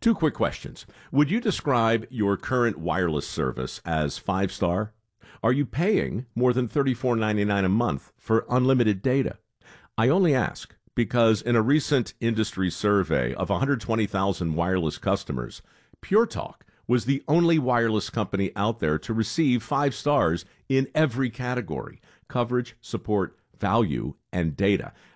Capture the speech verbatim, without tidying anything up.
Two quick questions. Would you describe your current wireless service as five star? Are you paying more than thirty-four ninety-nine a month for unlimited data? I only ask because in a recent industry survey of one hundred twenty thousand wireless customers, Pure Talk was the only wireless company out there to receive five stars in every category: coverage, support, value, and data.